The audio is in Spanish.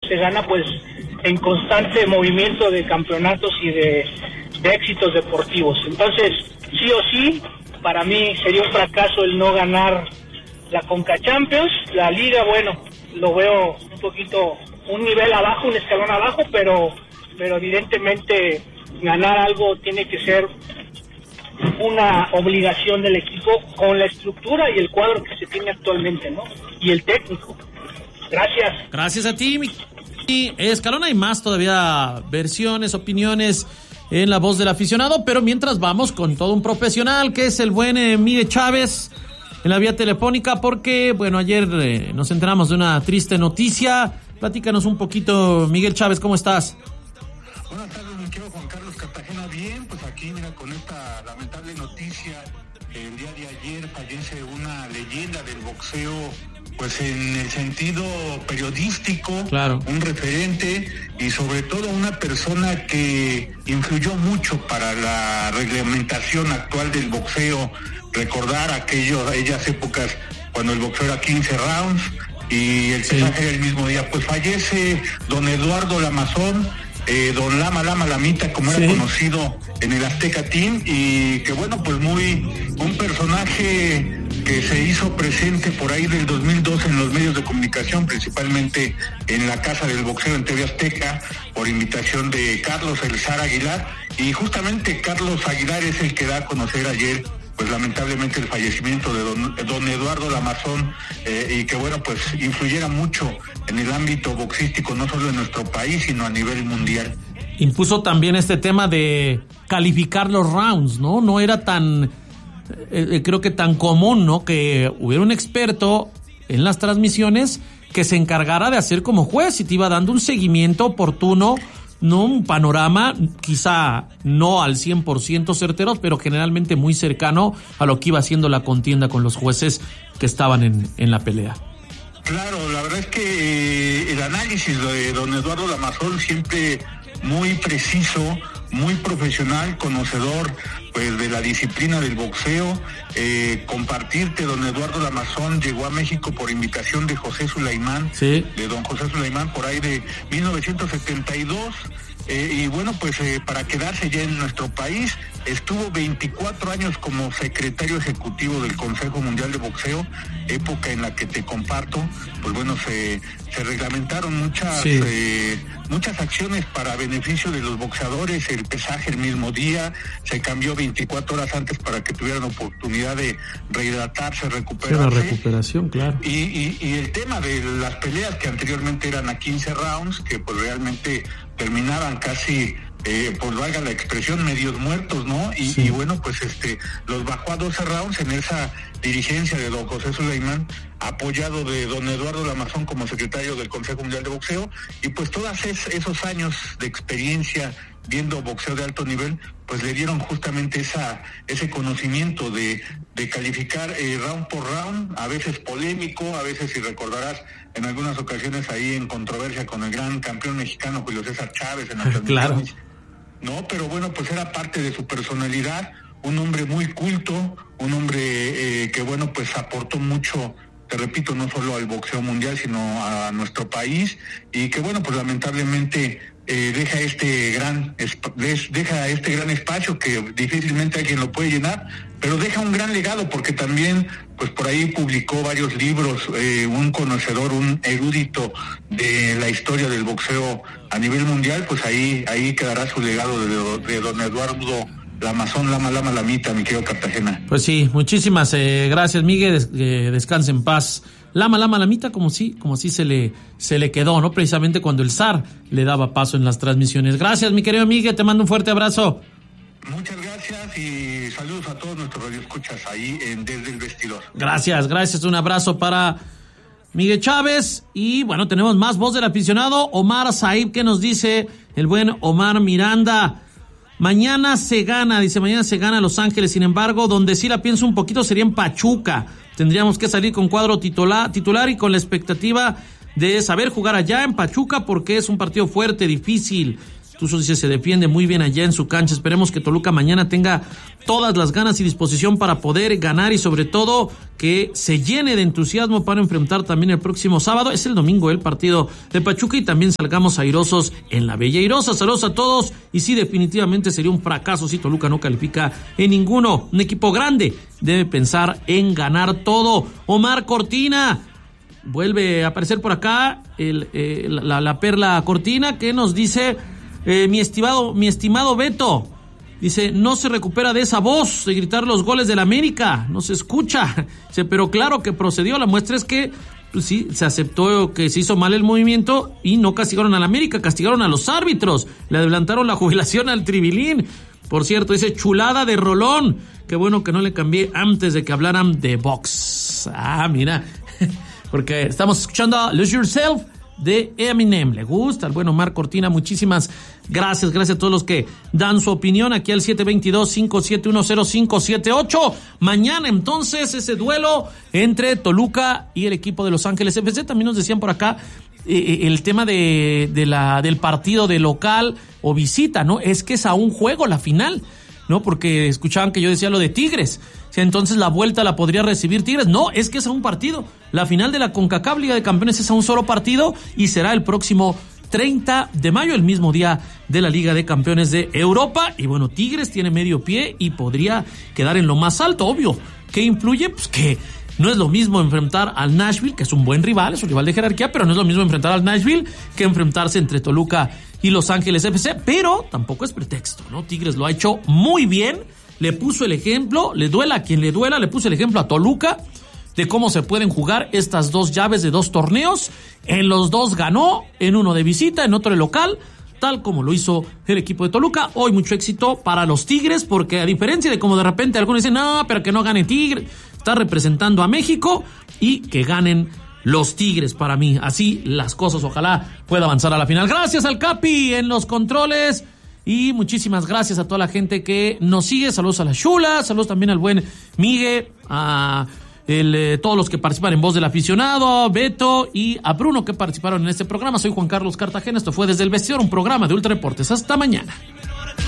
se gana pues en constante movimiento de campeonatos y de éxitos deportivos. Entonces, sí o sí, para mí sería un fracaso el no ganar la Conca Champions. La Liga, bueno, lo veo un poquito, un nivel abajo, un escalón abajo, pero evidentemente ganar algo tiene que ser una obligación del equipo con la estructura y el cuadro que se tiene actualmente, ¿no? Y el técnico. Gracias. Gracias a ti, mi Escalón. Hay más todavía versiones, opiniones en la voz del aficionado, pero mientras vamos con todo un profesional que es el buen Miguel Chávez en la vía telefónica, porque, bueno, ayer nos enteramos de una triste noticia. Platícanos un poquito, Miguel Chávez, ¿cómo estás? Buenas tardes, mi querido Juan Carlos Cartagena. Bien, pues aquí, mira, con esta lamentable noticia, el día de ayer fallece una leyenda del boxeo, pues en el sentido periodístico, claro, un referente y sobre todo una persona que influyó mucho para la reglamentación actual del boxeo. Recordar aquellas épocas cuando el boxeo era 15 rounds y el pesaje era el mismo día. Pues fallece don Eduardo Lamazón, don Lama Lamita, como era conocido en el Azteca Team, y que bueno, pues un personaje que se hizo presente por ahí del 2012 en los medios de comunicación, principalmente en la Casa del Boxeo en TV Azteca, por invitación de Carlos El Zar Aguilar, y justamente Carlos Aguilar es el que da a conocer ayer, pues lamentablemente, el fallecimiento de don Eduardo Lamazón, y que bueno, pues influyera mucho en el ámbito boxístico, no solo en nuestro país, sino a nivel mundial. Impuso también este tema de calificar los rounds, ¿no? No era tan, creo que tan común, ¿no? Que hubiera un experto en las transmisiones que se encargara de hacer como juez y te iba dando un seguimiento oportuno, no un panorama, quizá no al 100% certero, pero generalmente muy cercano a lo que iba haciendo la contienda con los jueces que estaban en la pelea. Claro, la verdad es que el análisis de don Eduardo Lamazón siempre muy preciso, muy profesional, conocedor pues de la disciplina del boxeo. Compartirte, don Eduardo Lamazón llegó a México por invitación de José Sulaimán, de don José Sulaimán, por ahí de 1972, y bueno, pues para quedarse ya en nuestro país. Estuvo 24 años como secretario ejecutivo del Consejo Mundial de Boxeo, época en la que te comparto, pues bueno, se reglamentaron muchas acciones para beneficio de los boxeadores, el pesaje el mismo día, se cambió 24 horas antes para que tuvieran oportunidad de rehidratarse, recuperarse. La recuperación, claro. Y el tema de las peleas que anteriormente eran a 15 rounds, que pues realmente terminaban casi, pues valga la expresión, medios muertos, ¿no? Y bueno, pues los bajó a 12 rounds en esa dirigencia de don José Sulaimán, apoyado de don Eduardo Lamazón como secretario del Consejo Mundial de Boxeo, y pues todos esos años de experiencia viendo boxeo de alto nivel, pues le dieron justamente ese conocimiento de calificar round por round, a veces polémico, a veces, si recordarás, en algunas ocasiones ahí en controversia con el gran campeón mexicano Julio César Chávez en las transmisiones. No, pero bueno, pues era parte de su personalidad, un hombre muy culto, un hombre que bueno, pues aportó mucho, te repito, no solo al boxeo mundial, sino a nuestro país, y que bueno, pues lamentablemente deja este gran espacio que difícilmente alguien lo puede llenar, pero deja un gran legado, porque también pues por ahí publicó varios libros, un conocedor, un erudito de la historia del boxeo a nivel mundial. Pues ahí quedará su legado de don Eduardo Lamazón, Lamita, mi querido Cartagena. Pues sí, muchísimas gracias, Miguel, descanse en paz. Lamita, como si se le quedó, ¿no? Precisamente cuando el zar le daba paso en las transmisiones. Gracias, mi querido Miguel, te mando un fuerte abrazo. Muchas gracias y saludos a todos nuestros radioescuchas ahí desde el vestidor. Gracias, un abrazo para Miguel Chávez. Y bueno, tenemos más voz del aficionado, Omar Saib, que nos dice el buen Omar Miranda. Mañana se gana Los Ángeles, sin embargo, donde sí la pienso un poquito sería en Pachuca. Tendríamos que salir con cuadro titular y con la expectativa de saber jugar allá en Pachuca, porque es un partido fuerte, difícil. Tuzos dice, se defiende muy bien allá en su cancha. Esperemos que Toluca mañana tenga todas las ganas y disposición para poder ganar y sobre todo que se llene de entusiasmo para enfrentar también el próximo sábado. Es el domingo el partido de Pachuca y también salgamos airosos en la Bella Airosa. Saludos a todos y sí, definitivamente sería un fracaso si Toluca no califica en ninguno. Un equipo grande debe pensar en ganar todo. Omar Cortina. Vuelve a aparecer por acá la Perla Cortina que nos dice... mi estimado Beto, dice, no se recupera de esa voz de gritar los goles del América, no se escucha, dice, pero claro que procedió, la muestra es que, pues sí, se aceptó que se hizo mal el movimiento y no castigaron al América, castigaron a los árbitros, le adelantaron la jubilación al Tribilín, por cierto, dice, chulada de rolón, qué bueno que no le cambié antes de que hablaran de box, mira, porque estamos escuchando Lose Yourself, de Eminem. Le gusta el buen Omar Cortina. Muchísimas gracias. Gracias a todos los que dan su opinión aquí al 722-571-0578. Mañana entonces ese duelo entre Toluca y el equipo de Los Ángeles FC. También nos decían por acá el tema del partido de local o visita, ¿no? Es que es a un juego la final, ¿no? Porque escuchaban que yo decía lo de Tigres. Si entonces la vuelta la podría recibir Tigres. No, es que es a un partido. La final de la CONCACAF Liga de Campeones es a un solo partido y será el próximo 30 de mayo, el mismo día de la Liga de Campeones de Europa. Y bueno, Tigres tiene medio pie y podría quedar en lo más alto, obvio. ¿Qué influye? Pues que no es lo mismo enfrentar al Nashville, que es un buen rival, es un rival de jerarquía, pero no es lo mismo enfrentar al Nashville que enfrentarse entre Toluca y Los Ángeles FC, pero tampoco es pretexto, ¿no? Tigres lo ha hecho muy bien, le puso el ejemplo, le duela a quien le duela, le puso el ejemplo a Toluca de cómo se pueden jugar estas dos llaves de dos torneos, en los dos ganó, en uno de visita, en otro de local, tal como lo hizo el equipo de Toluca. Hoy mucho éxito para los Tigres, porque a diferencia de como de repente algunos dicen, no, pero que no gane Tigres, está representando a México y que ganen los Tigres para mí. Así las cosas, ojalá pueda avanzar a la final. Gracias al Capi en los controles y muchísimas gracias a toda la gente que nos sigue. Saludos a la Chula, saludos también al buen Migue, a todos los que participan en Voz del Aficionado, a Beto y a Bruno que participaron en este programa. Soy Juan Carlos Cartagena, esto fue Desde el Vestidor, un programa de Ultra Deportes. Hasta mañana.